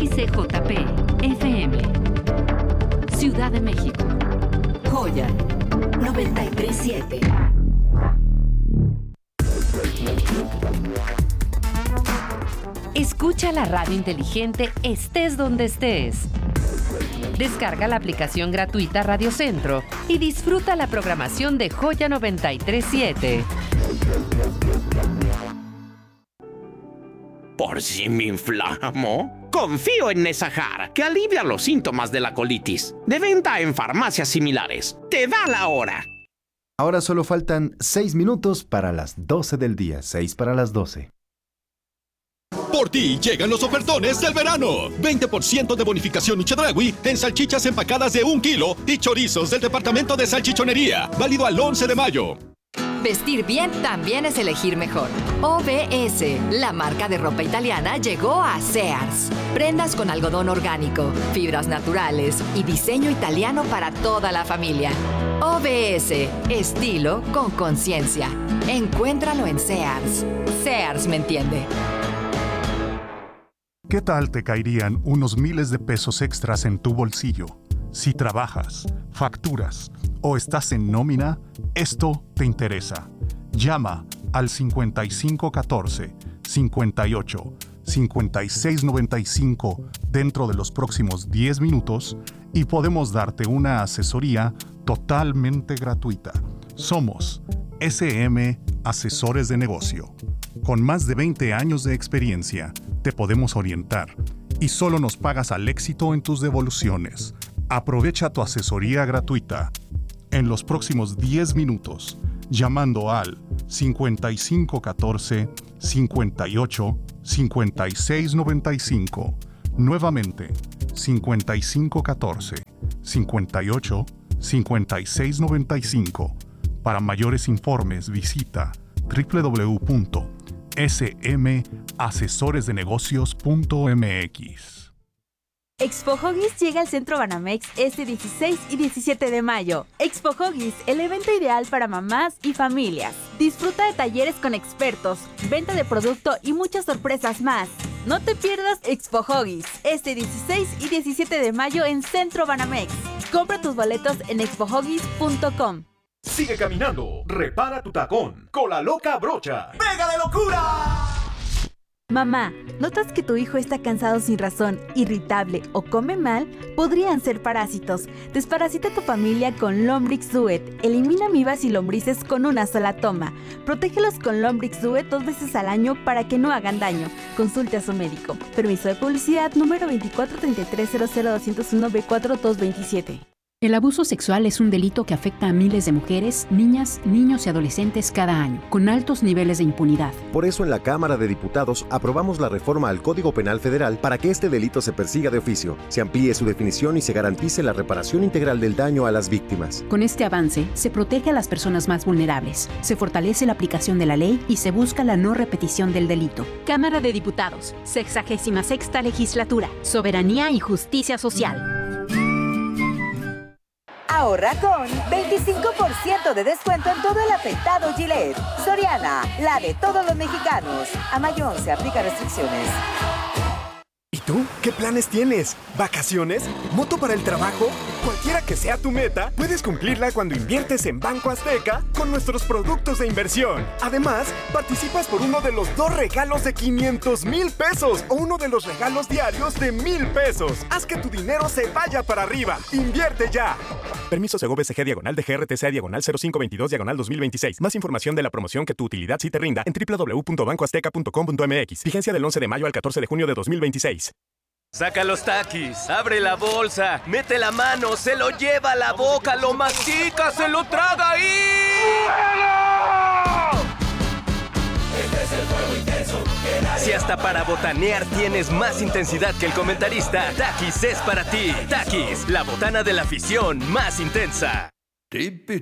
XCJP FM, Ciudad de México. Joya 93.7. Escucha la radio inteligente estés donde estés. Descarga la aplicación gratuita Radio Centro y disfruta la programación de Joya 93.7. ¿Por si me inflamo? Confío en Nesajar, que alivia los síntomas de la colitis. De venta en farmacias similares. ¡Te da la hora! Ahora solo faltan 6 minutos para las 12 del día. 6 para las 12. Por ti llegan los ofertones del verano. 20% de bonificación y Chedraui en salchichas empacadas de 1 kilo y chorizos del departamento de salchichonería. Válido al 11 de mayo. Vestir bien también es elegir mejor. OBS, la marca de ropa italiana, llegó a Sears. Prendas con algodón orgánico, fibras naturales y diseño italiano para toda la familia. OBS, estilo con conciencia. Encuéntralo en Sears. Sears me entiende. ¿Qué tal te caerían unos miles de pesos extras en tu bolsillo? Si trabajas, facturas o estás en nómina, esto te interesa. Llama al 5514 58 5695 dentro de los próximos 10 minutos y podemos darte una asesoría totalmente gratuita. Somos SM Asesores de Negocio. Con más de 20 años de experiencia, te podemos orientar y solo nos pagas al éxito en tus devoluciones. Aprovecha tu asesoría gratuita en los próximos 10 minutos llamando al 5514 58 5695. Nuevamente, 5514 58 5695. Para mayores informes visita www.smasesoresdenegocios.mx. Expo Huggies llega al Centro Banamex este 16 y 17 de mayo. Expo Huggies, el evento ideal para mamás y familias. Disfruta de talleres con expertos, venta de producto y muchas sorpresas más. No te pierdas Expo Huggies este 16 y 17 de mayo en Centro Banamex. Compra tus boletos en expohuggies.com. Sigue caminando, repara tu tacón con la loca brocha. ¡Pega de locura! Mamá, ¿notas que tu hijo está cansado sin razón, irritable o come mal? Podrían ser parásitos. Desparasita a tu familia con Lombrix Duet. Elimina amibas y lombrices con una sola toma. Protégelos con Lombrix Duet 2 veces al año para que no hagan daño. Consulte a su médico. Permiso de publicidad número 2433002001B4227. El abuso sexual es un delito que afecta a miles de mujeres, niñas, niños y adolescentes cada año, con altos niveles de impunidad. Por eso en la Cámara de Diputados aprobamos la reforma al Código Penal Federal para que este delito se persiga de oficio, se amplíe su definición y se garantice la reparación integral del daño a las víctimas. Con este avance, se protege a las personas más vulnerables, se fortalece la aplicación de la ley y se busca la no repetición del delito. Cámara de Diputados, 66ª Legislatura, Soberanía y Justicia Social. Ahorra con 25% de descuento en todo el afeitado Gillette. Soriana, la de todos los mexicanos. A mayo 11 aplica restricciones. ¿Y tú? ¿Qué planes tienes? ¿Vacaciones? ¿Moto para el trabajo? Cualquiera que sea tu meta, puedes cumplirla cuando inviertes en Banco Azteca con nuestros productos de inversión. Además, participas por uno de los 2 regalos de 500,000 pesos o uno de los regalos diarios de 1,000 pesos. Haz que tu dinero se vaya para arriba. ¡Invierte ya! Permiso Segov-SG /DGRTC/0522/2026. Más información de la promoción que tu utilidad sí te rinda en www.bancoazteca.com.mx. Vigencia del 11 de mayo al 14 de junio de 2026. Saca los taquis, abre la bolsa, mete la mano, se lo lleva a la boca, lo mastica, se lo traga y... Este es el fuego intenso. Si hasta para botanear tienes más intensidad que el comentarista, Takis es para ti. Takis, la botana de la afición más intensa. Tipi